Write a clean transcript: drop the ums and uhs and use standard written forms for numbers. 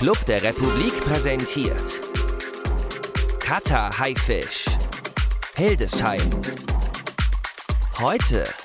Club der Republik präsentiert Kata Haifisch, Hildesheim. Heute